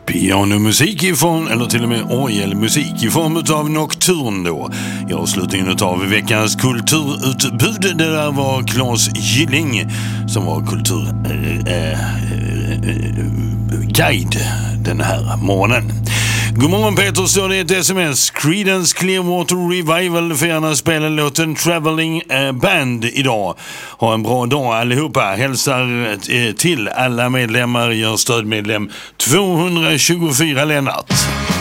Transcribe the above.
Pianomusik eller till och med orgelmusik i form av Nocturne då. I avslutningen av veckans kulturutbud, det där var Claes Gilling som var kulturguide den här morgonen. God morgon Peter, står det ett sms. Creedence Clearwater Revival får gärna spela låten Traveling Band idag. Ha en bra dag allihopa. Hälsar till alla medlemmar, gör stödmedlem 224 Lennart.